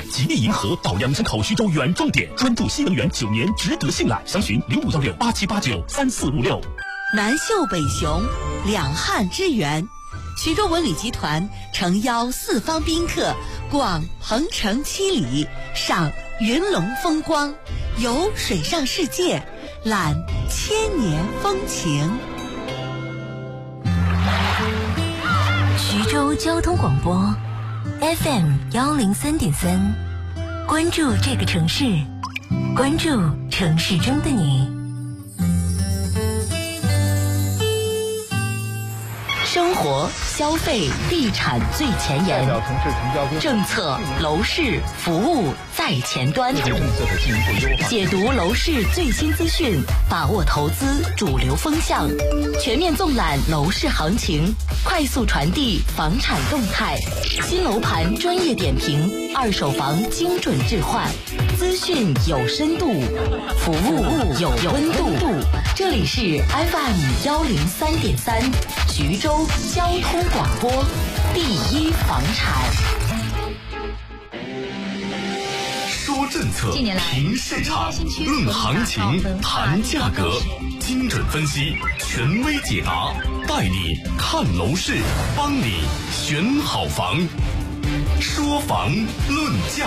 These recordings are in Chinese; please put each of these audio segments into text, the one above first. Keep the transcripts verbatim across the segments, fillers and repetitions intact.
贷，吉利银河到阳城口徐州原装店，专注新能源九年，值得信赖。详询零五幺六八七八九三四五六。 南秀北雄，两汉之源。徐州文旅集团诚邀四方宾客逛鹏城七里，赏云龙风光，游水上世界，览千年风情。 徐州交通广播 F M 幺零三点三，关注这个城市，关注城市中的你。生活、消费、地产最前沿，政策、楼市、服务在前端，解读楼市最新资讯，把握投资主流风向，全面纵览楼市行情，快速传递房产动态，新楼盘专业点评，二手房精准置换，资讯有深度，服务有温度。这里是 F M 幺零三点三，徐州交通广播，第一房产。 说政策，评市场，论行情，谈价格，精准分析，权威解答，带你看楼市，帮你选好房。说房论价。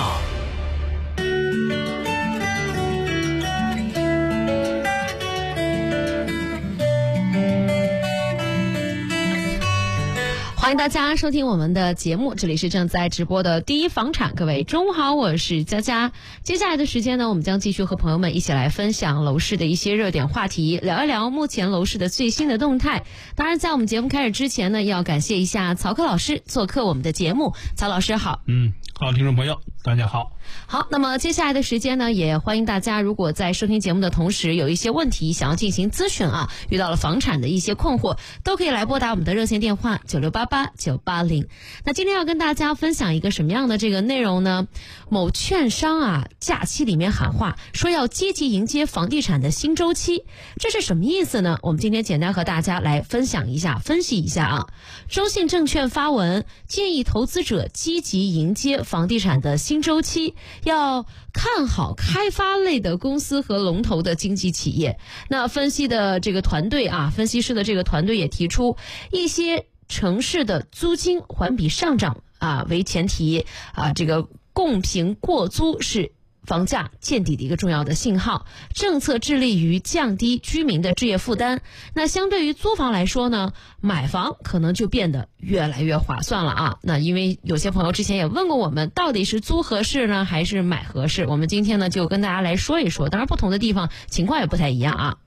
欢迎大家收听我们的节目，这里是正在直播的第一房产。各位中午好，我是佳佳。接下来的时间呢，我们将继续和朋友们一起来分享楼市的一些热点话题，聊一聊目前楼市的最新的动态。当然在我们节目开始之前呢，要感谢一下曹克老师做客我们的节目。曹老师好。 嗯，好，听众朋友大家好。 好，那么接下来的时间呢，也欢迎大家如果在收听节目的同时有一些问题想要进行咨询啊，遇到了房产的一些困惑，都可以来拨打我们的热线电话九六八八九八零。那今天要跟大家分享一个什么样的这个内容呢？某券商啊，假期里面喊话说要积极迎接房地产的新周期，这是什么意思呢？我们今天简单和大家来分享一下，分析一下啊。中信证券发文建议投资者积极迎接房地产的新周期，要看好开发类的公司和龙头的经济企业。那分析的这个团队啊，分析师的这个团队也提出，一些城市的租金环比上涨啊为前提啊，这个共平过租是房价见底的一个重要的信号，政策致力于降低居民的置业负担。那相对于租房来说呢，买房可能就变得越来越划算了啊。那因为有些朋友之前也问过我们，到底是租合适呢，还是买合适？我们今天呢就跟大家来说一说，当然不同的地方情况也不太一样啊。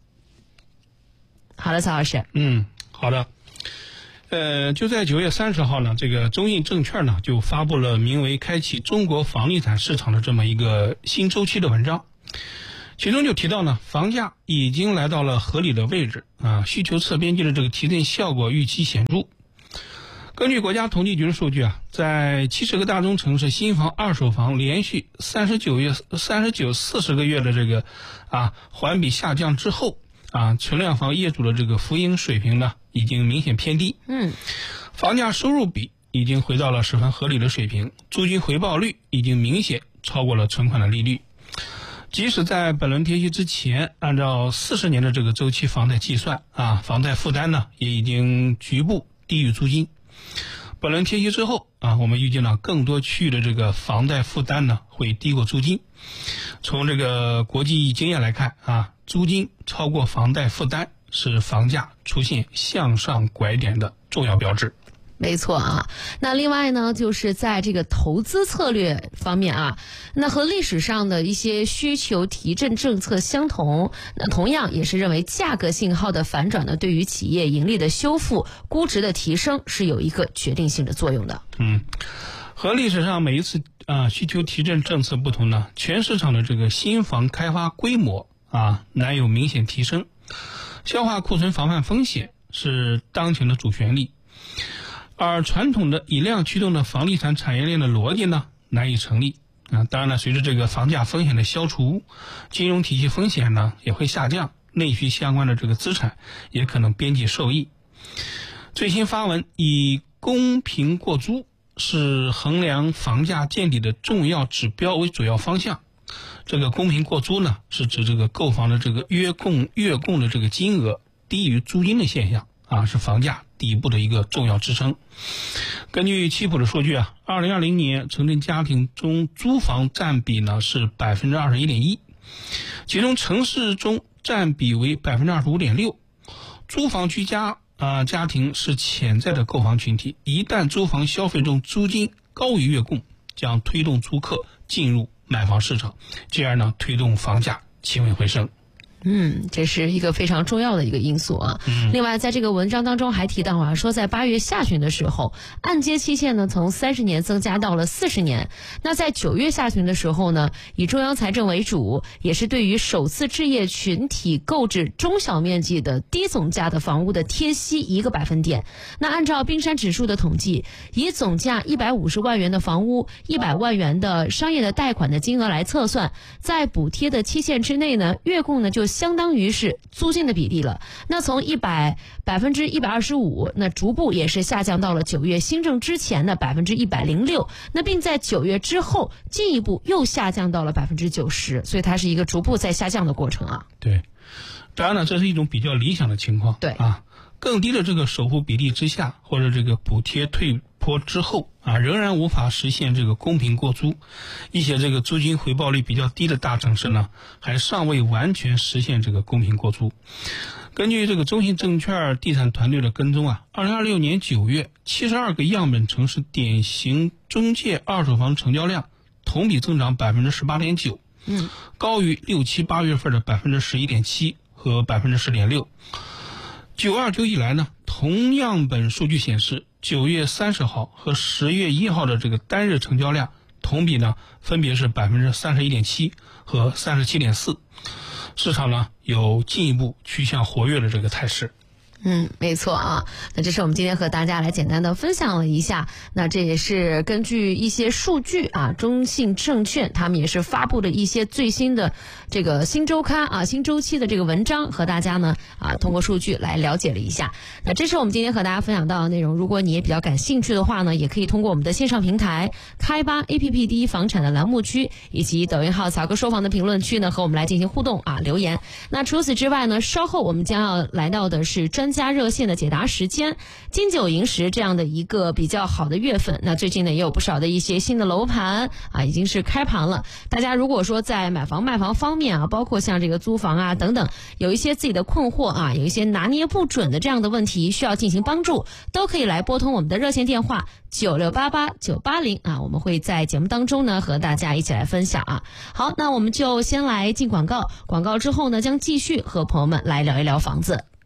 好的，曹老师。 嗯，好的。呃，就在九月三十号呢，这个中信证券呢就发布了名为《开启中国房地产市场的这么一个新周期》的文章，其中就提到呢，房价已经来到了合理的位置啊，需求侧边际的这个提振效果预期显著。根据国家统计局的数据啊，在七十个大中城市新房、二手房连续三十九月、三十九、四十个月的这个啊环比下降之后啊，存量房业主的这个浮盈水平呢，已经明显偏低。 嗯， 房价收入比已经回到了十分合理的水平，租金回报率已经明显超过了存款的利率。即使在本轮贴息之前，按照四十年的这个周期房贷计算啊，房贷负担呢也已经局部低于租金。本轮贴息之后啊，我们预计呢更多区域的这个房贷负担呢会低过租金。从这个国际经验来看啊，租金超过房贷负担是房价出现向上拐点的重要标志。 没错啊，那另外呢，就是在这个投资策略方面啊，那和历史上的一些需求提振政策相同，那同样也是认为价格信号的反转呢，对于企业盈利的修复、估值的提升是有一个决定性的作用的。 嗯，和历史上每一次啊需求提振政策不同呢，全市场的这个新房开发规模啊难有明显提升，消化库存、防范风险是当前的主旋律。而传统的以量驱动的房地产产业链的逻辑呢，难以成立啊。当然了，随着这个房价风险的消除，金融体系风险呢也会下降，内需相关的这个资产也可能边际受益。最新发文以公平过租是衡量房价见底的重要指标为主要方向。这个公平过租呢，是指这个购房的这个约供月供的这个金额低于租金的现象啊，是房价底部的一个重要支撑。根据七普的数据啊，二零二零年城镇家庭中租房占比呢是百分之二十一点一，其中城市中占比为百分之二十五点六。租房居家啊、呃、家庭是潜在的购房群体，一旦租房消费中租金高于月供，将推动租客进入买房市场，进而呢推动房价轻微回升。 嗯，这是一个非常重要的一个因素啊。嗯、另外，在这个文章当中还提到啊，说在八月下旬的时候，按揭期限呢从三十年增加到了四十年。那在九月下旬的时候呢，以中央财政为主，也是对于首次置业群体购置中小面积的低总价的房屋的贴息一个百分点。那按照冰山指数的统计，以总价一百五十万元的房屋、一百万元的商业的贷款的金额来测算，在补贴的期限之内呢，月供呢就相当于是租金的比例了。那从一百百分之一百二十五，那逐步也是下降到了九月新政之前的百分之一百零六，那并在九月之后进一步又下降到了百分之九十，所以它是一个逐步在下降的过程啊。 对，当然呢，这是一种比较理想的情况。 对啊，更低的这个首付比例之下，或者这个补贴退坡之后啊，仍然无法实现这个公平过租。一些这个租金回报率比较低的大城市呢，还尚未完全实现这个公平过租。根据这个中信证券地产团队的跟踪啊，二零二六年九月，七十二个样本城市典型中介二手房成交量同比增长百分之十八点九，嗯，高于六七八月份的百分之十一点七和百分之十点六。九二九以来呢，同样本数据显示，九月三十号和十月一号的这个单日成交量同比呢，分别是百分之三十一点七和三十七点四，市场呢有进一步趋向活跃的这个态势。 嗯，没错啊。那这是我们今天和大家来简单的分享了一下，那这也是根据一些数据啊，中信证券他们也是发布了一些最新的这个新周刊啊、新周期的这个文章，和大家呢啊通过数据来了解了一下。那这是我们今天和大家分享到的内容。如果你也比较感兴趣的话呢，也可以通过我们的线上平台开吧 A P P 第一房产的栏目区，以及抖音号曹哥收房的评论区呢，和我们来进行互动啊留言。那除此之外呢，稍后我们将要来到的是专家热线的解答时间。金九银十这样的一个比较好的月份，那最近呢也有不少的一些新的楼盘啊已经是开盘了。大家如果说在买房卖房方面啊，包括像这个租房啊等等，有一些自己的困惑啊，有一些拿捏不准的这样的问题需要进行帮助，都可以来拨通我们的热线电话九六八八九八零啊，我们会在节目当中呢和大家一起来分享啊。好，那我们就先来进广告，广告之后呢将继续和朋友们来聊一聊房子。